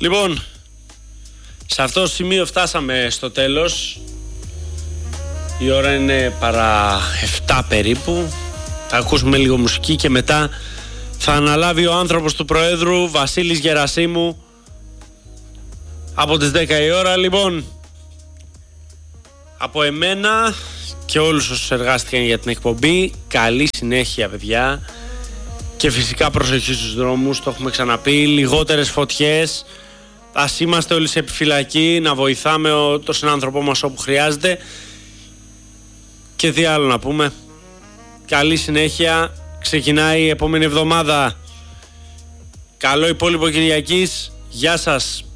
Λοιπόν, σε αυτό το σημείο φτάσαμε στο τέλος. Η ώρα είναι παρά 7 περίπου. Θα ακούσουμε λίγο μουσική και μετά θα αναλάβει ο άνθρωπος του Προέδρου, Βασίλης Γερασίμου, από τις 10 η ώρα. Λοιπόν, από εμένα και όλους όσους εργάστηκαν για την εκπομπή, καλή συνέχεια παιδιά. Και φυσικά προσοχή στους δρόμους, το έχουμε ξαναπεί, λιγότερες φωτιές. Ας είμαστε όλοι σε επιφυλακή, να βοηθάμε τον συνάνθρωπό μας όπου χρειάζεται. Και τι άλλο να πούμε. Καλή συνέχεια, ξεκινάει η επόμενη εβδομάδα. Καλό υπόλοιπο Κυριακής, γεια σας.